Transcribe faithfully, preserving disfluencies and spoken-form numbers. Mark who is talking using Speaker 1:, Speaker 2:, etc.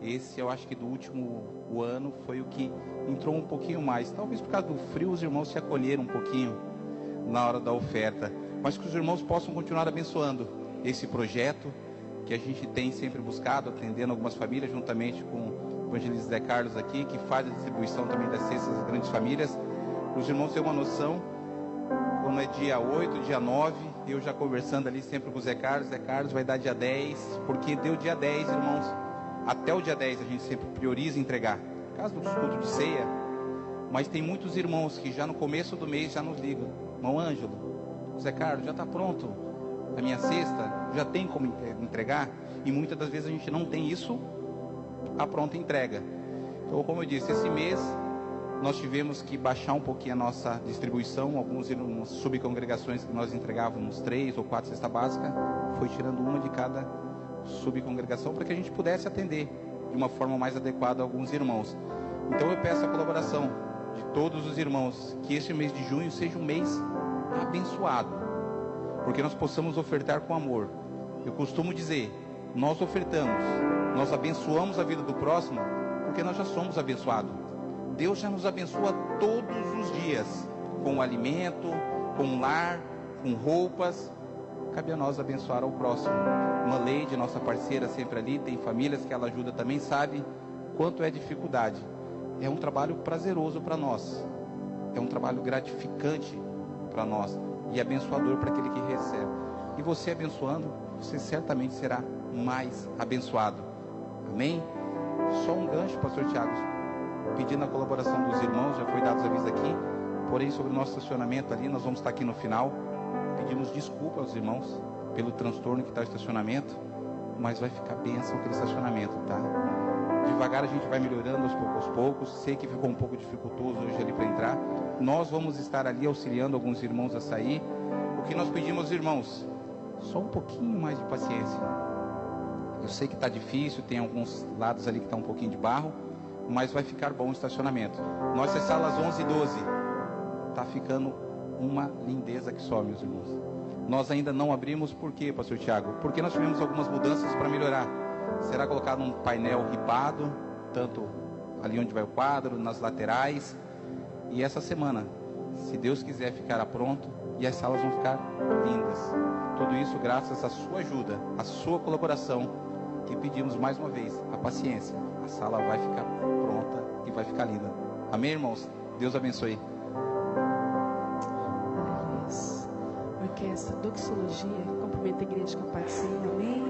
Speaker 1: esse eu acho que do último o ano foi o que entrou um pouquinho mais. Talvez por causa do frio os irmãos se acolheram um pouquinho na hora da oferta. Mas que os irmãos possam continuar abençoando esse projeto que a gente tem sempre buscado, atendendo algumas famílias, juntamente com o evangelista Zé Carlos aqui, que faz a distribuição também das cestas das grandes famílias. Os irmãos têm uma noção, quando é dia oito, dia nove, eu já conversando ali sempre com o Zé Carlos, Zé Carlos vai dar dia dez, porque deu dia dez, irmãos, até o dia dez a gente sempre prioriza entregar, no caso do culto de ceia, mas tem muitos irmãos que já no começo do mês já nos ligam, irmão Ângelo, Zé Carlos, já está pronto a minha cesta, já tem como entregar, e muitas das vezes a gente não tem isso, a pronta entrega. Então, como eu disse, esse mês nós tivemos que baixar um pouquinho a nossa distribuição. Alguns subcongregações que nós entregávamos três ou quatro cestas básicas, foi tirando uma de cada subcongregação para que a gente pudesse atender de uma forma mais adequada a alguns irmãos. Então eu peço a colaboração de todos os irmãos, que este mês de junho seja um mês abençoado, porque nós possamos ofertar com amor. Eu costumo dizer, nós ofertamos, nós abençoamos a vida do próximo, porque nós já somos abençoados. Deus já nos abençoa todos os dias, com alimento, com lar, com roupas. Cabe a nós abençoar ao próximo. Uma Leide, nossa parceira sempre ali, tem famílias que ela ajuda também, sabe quanto é dificuldade. É um trabalho prazeroso para nós, é um trabalho gratificante para nós e abençoador para aquele que recebe. E você abençoando, você certamente será mais abençoado. Amém? Só um gancho, pastor Tiago, pedindo a colaboração dos irmãos, já foi dado os avisos aqui, porém sobre o nosso estacionamento ali, nós vamos estar aqui no final, pedimos desculpa aos irmãos pelo transtorno que está o estacionamento, mas vai ficar bênção aquele estacionamento, tá? Devagar a gente vai melhorando aos poucos, aos poucos, sei que ficou um pouco dificultoso hoje ali para entrar, nós vamos estar ali auxiliando alguns irmãos a sair. O que nós pedimos aos irmãos, só um pouquinho mais de paciência. Eu sei que está difícil, tem alguns lados ali que está um pouquinho de barro, mas vai ficar bom o estacionamento. Nossas salas onze e doze está ficando uma lindeza que só, meus irmãos. Nós ainda não abrimos, por quê, pastor Tiago? Porque nós tivemos algumas mudanças para melhorar. Será colocado um painel ripado, tanto ali onde vai o quadro, nas laterais. E essa semana, se Deus quiser, ficará pronto e as salas vão ficar lindas. Tudo isso graças à sua ajuda, à sua colaboração, que pedimos mais uma vez a paciência. A sala vai ficar pronta e vai ficar linda. Amém, irmãos? Deus abençoe.
Speaker 2: Orquestra Doxologia, cumprimenta a igreja com a paz do Senhor. Amém.